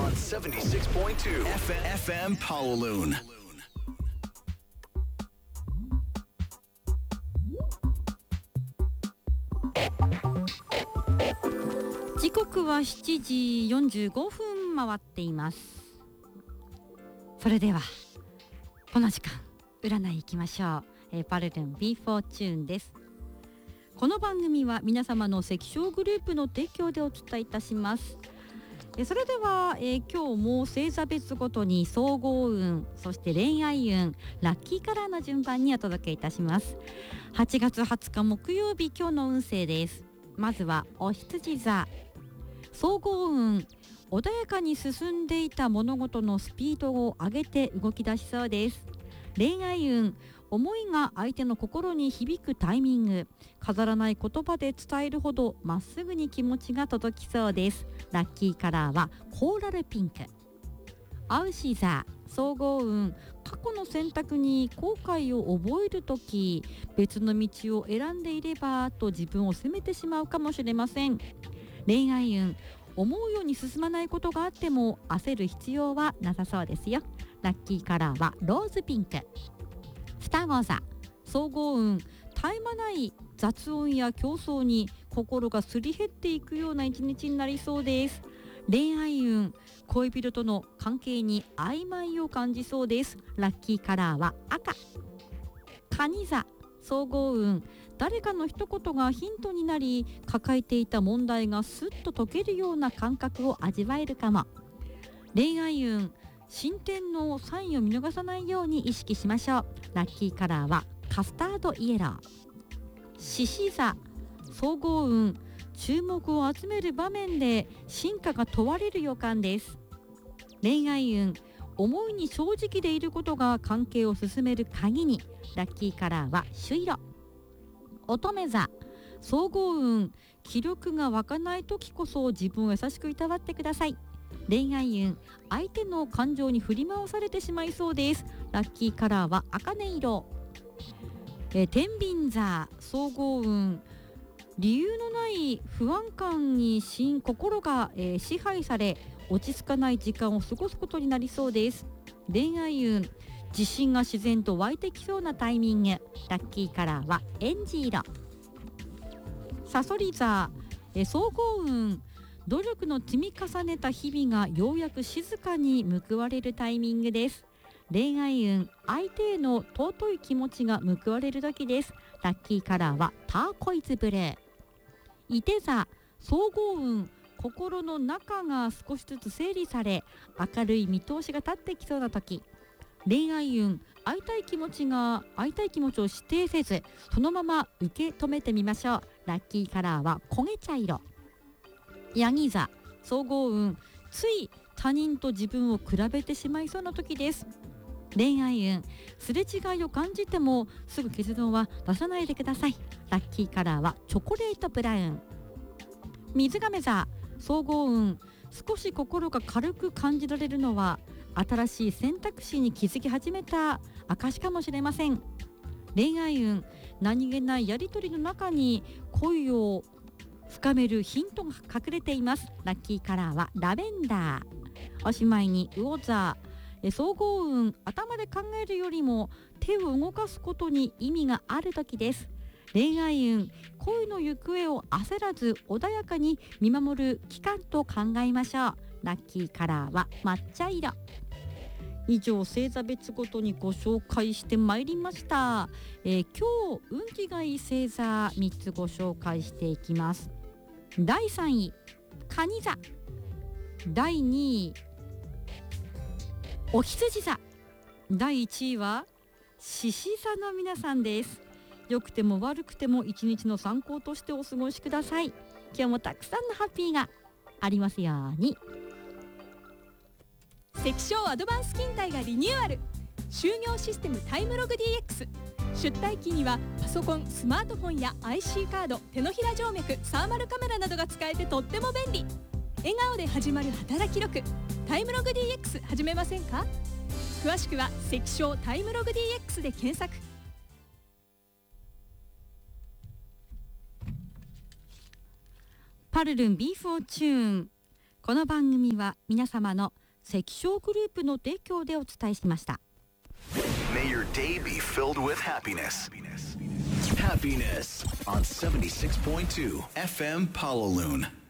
on 76.2 FM Kowloon。 時刻は7時45分回っています。それではこの時間占い行きましょう。パルルン B フォーチューンです。この番組は皆様の赤小グループの提供でお伝えいたします。それでは、今日も星座別ごとに総合運、そして恋愛運、ラッキーカラーの順番にお届けいたします。8月20日木曜日、今日の運勢です。まずはお羊座。総合運、穏やかに進んでいた物事のスピードを上げて動き出しそうです。恋愛運、思いが相手の心に響くタイミング、飾らない言葉で伝えるほどまっすぐに気持ちが届きそうです。ラッキーカラーはコーラルピンク。アウシ座。総合運、過去の選択に後悔を覚えるとき、別の道を選んでいればと自分を責めてしまうかもしれません。恋愛運、思うように進まないことがあっても焦る必要はなさそうですよ。ラッキーカラーはローズピンク。双子座。総合運、絶え間ない雑音や競争に心がすり減っていくような一日になりそうです。恋愛運、恋人との関係に曖昧を感じそうです。ラッキーカラーは赤。蟹座。総合運、誰かの一言がヒントになり、抱えていた問題がスッと解けるような感覚を味わえるかも。恋愛運、進展のサインを見逃さないように意識しましょう。ラッキーカラーはカスタードイエロー。獅子座。総合運、注目を集める場面で進化が問われる予感です。恋愛運、思いに正直でいることが関係を進める鍵に。ラッキーカラーは朱色。乙女座。総合運、気力が湧かない時こそ自分を優しくいたわってください。恋愛運、相手の感情に振り回されてしまいそうです。ラッキーカラーは茜色。天秤座。総合運、理由のない不安感に心が、支配され落ち着かない時間を過ごすことになりそうです。恋愛運、自信が自然と湧いてきそうなタイミング。ラッキーカラーはエンジ色。さそり座。総合運、努力の積み重ねた日々がようやく静かに報われるタイミングです。恋愛運、相手への尊い気持ちが報われる時です。ラッキーカラーはターコイズブルー。いて座。総合運、心の中が少しずつ整理され明るい見通しが立ってきそうな時。恋愛運、会いたい気持ちを指定せずそのまま受け止めてみましょう。ラッキーカラーは焦げ茶色。ヤギ座。総合運、つい他人と自分を比べてしまいそうな時です。恋愛運、すれ違いを感じてもすぐ結論は出さないでください。ラッキーカラーはチョコレートブラウン。水亀座。総合運、少し心が軽く感じられるのは新しい選択肢に気づき始めた証かもしれません。恋愛運、何気ないやりとりの中に恋を深めるヒントが隠れています。ラッキーカラーはラベンダー。おしまいに魚座。総合運、頭で考えるよりも手を動かすことに意味がある時です。恋愛運、恋の行方を焦らず穏やかに見守る期間と考えましょう。ラッキーカラーは抹茶色。以上、星座別ごとにご紹介してまいりました。今日運気がいい星座3つご紹介していきます。第3位蟹座、第2位お羊座、第1位は獅子座の皆さんです。良くても悪くても一日の参考としてお過ごしください。今日もたくさんのハッピーがありますように。 赤小アドバンス勤怠がリニューアル。就業システムタイムログ DX。 出退勤にはパソコン、スマートフォンや IC カード、手のひら静脈、サーマルカメラなどが使えてとっても便利。笑顔で始まる働き力、タイムログ DX 始めませんか？詳しくは赤小タイムログ DX で検索。 パルルン B フォーチューン。 この番組は皆様の関証グループの提供でお伝えしました。 May your day be filled with happiness. Happiness on 76.2 FM Pawaloon.